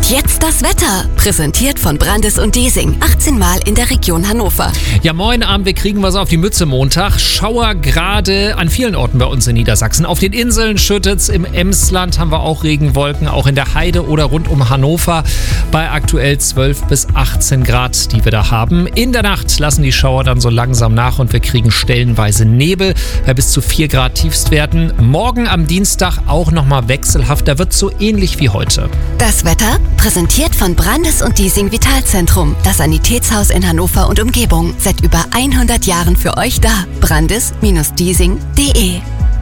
Und jetzt das Wetter, präsentiert von Brandis und Diesing, 18 Mal in der Region Hannover. Ja, moin Abend, wir kriegen was auf die Mütze Montag. Schauer gerade an vielen Orten bei uns in Niedersachsen. Auf den Inseln schüttet's, im Emsland haben wir auch Regenwolken, auch in der Heide oder rund um Hannover bei aktuell 12 bis 18 Grad, die wir da haben. In der Nacht lassen die Schauer dann so langsam nach und wir kriegen stellenweise Nebel bei bis zu 4 Grad Tiefstwerten. Morgen am Dienstag auch nochmal wechselhaft, da wird so ähnlich wie heute. Das Wetter präsentiert von Brandis und Diesing Vitalzentrum, das Sanitätshaus in Hannover und Umgebung. Seit über 100 Jahren für euch da. Brandis-diesing.de.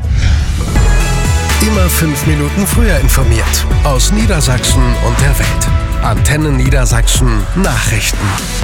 Immer 5 Minuten früher informiert. Aus Niedersachsen und der Welt. Antenne Niedersachsen Nachrichten.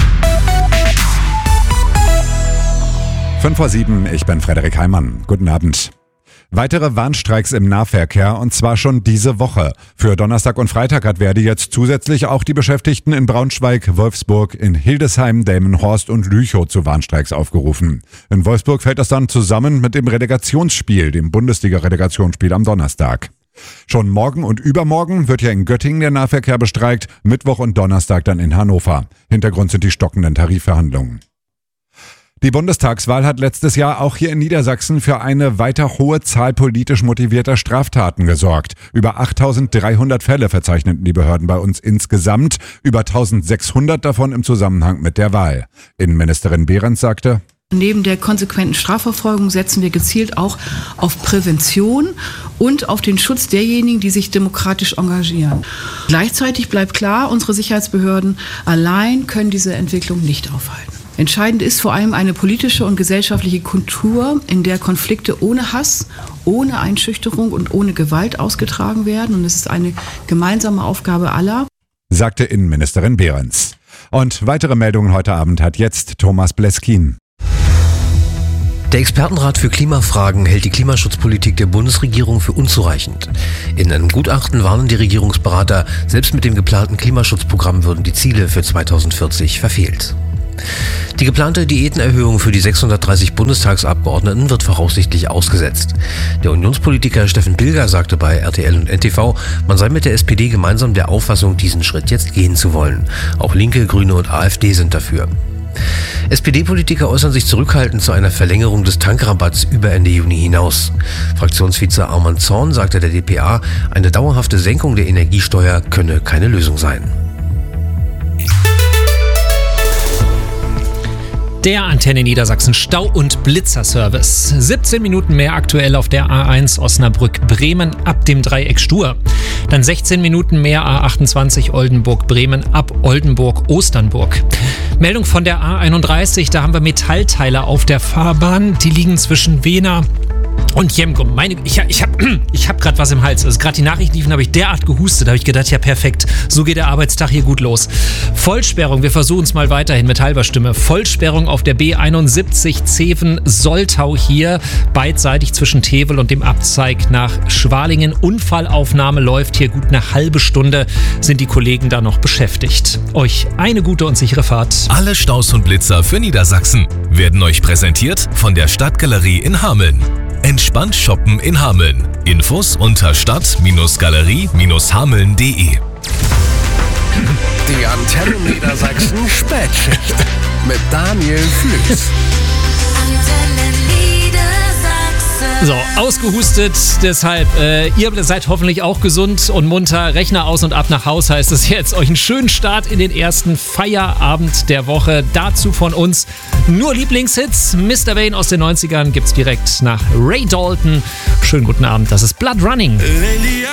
5:07, ich bin Frederik Heimann. Guten Abend. Weitere Warnstreiks im Nahverkehr und zwar schon diese Woche. Für Donnerstag und Freitag hat Verdi jetzt zusätzlich auch die Beschäftigten in Braunschweig, Wolfsburg, in Hildesheim, Delmenhorst und Lüchow zu Warnstreiks aufgerufen. In Wolfsburg fällt das dann zusammen mit dem Relegationsspiel, dem Bundesliga-Relegationsspiel am Donnerstag. Schon morgen und übermorgen wird ja in Göttingen der Nahverkehr bestreikt, Mittwoch und Donnerstag dann in Hannover. Hintergrund sind die stockenden Tarifverhandlungen. Die Bundestagswahl hat letztes Jahr auch hier in Niedersachsen für eine weiter hohe Zahl politisch motivierter Straftaten gesorgt. Über 8.300 Fälle verzeichneten die Behörden bei uns insgesamt, über 1.600 davon im Zusammenhang mit der Wahl. Innenministerin Behrens sagte: Neben der konsequenten Strafverfolgung setzen wir gezielt auch auf Prävention und auf den Schutz derjenigen, die sich demokratisch engagieren. Gleichzeitig bleibt klar, unsere Sicherheitsbehörden allein können diese Entwicklung nicht aufhalten. Entscheidend ist vor allem eine politische und gesellschaftliche Kultur, in der Konflikte ohne Hass, ohne Einschüchterung und ohne Gewalt ausgetragen werden. Und es ist eine gemeinsame Aufgabe aller, sagte Innenministerin Behrens. Und weitere Meldungen heute Abend hat jetzt Thomas Bleskin. Der Expertenrat für Klimafragen hält die Klimaschutzpolitik der Bundesregierung für unzureichend. In einem Gutachten warnen die Regierungsberater, selbst mit dem geplanten Klimaschutzprogramm würden die Ziele für 2040 verfehlt. Die geplante Diätenerhöhung für die 630 Bundestagsabgeordneten wird voraussichtlich ausgesetzt. Der Unionspolitiker Steffen Bilger sagte bei RTL und NTV, man sei mit der SPD gemeinsam der Auffassung, diesen Schritt jetzt gehen zu wollen. Auch Linke, Grüne und AfD sind dafür. SPD-Politiker äußern sich zurückhaltend zu einer Verlängerung des Tankrabatts über Ende Juni hinaus. Fraktionsvize Arman Zorn sagte der dpa, eine dauerhafte Senkung der Energiesteuer könne keine Lösung sein. Der Antenne Niedersachsen Stau- und Blitzerservice. 17 Minuten mehr aktuell auf der A1 Osnabrück-Bremen ab dem Dreieck Stur. Dann 16 Minuten mehr A28 Oldenburg-Bremen ab Oldenburg-Osternburg. Meldung von der A31, da haben wir Metallteile auf der Fahrbahn. Die liegen zwischen Wehner und Jemgum. Ich hab gerade was im Hals. Also gerade die Nachrichten liefen, habe ich derart gehustet. Da habe ich gedacht, ja perfekt, so geht der Arbeitstag hier gut los. Vollsperrung, wir versuchen es mal weiterhin mit halber Stimme. Vollsperrung auf der B71 Zeven-Soltau hier, beidseitig zwischen Tevel und dem Abzweig nach Schwalingen. Unfallaufnahme läuft hier gut eine halbe Stunde, sind die Kollegen da noch beschäftigt. Euch eine gute und sichere Fahrt. Alle Staus und Blitzer für Niedersachsen werden euch präsentiert von der Stadtgalerie in Hameln. Entspannt shoppen in Hameln. Infos unter stadt-galerie-hameln.de. Die Antenne Niedersachsen Spätschicht mit Daniel Flüß. So, ausgehustet, deshalb, ihr seid hoffentlich auch gesund und munter. Rechner aus und ab nach Haus heißt es jetzt. Euch einen schönen Start in den ersten Feierabend der Woche. Dazu von uns nur Lieblingshits. Mr. Wayne aus den 90ern gibt's direkt nach Ray Dalton. Schönen guten Abend, das ist Blood Running.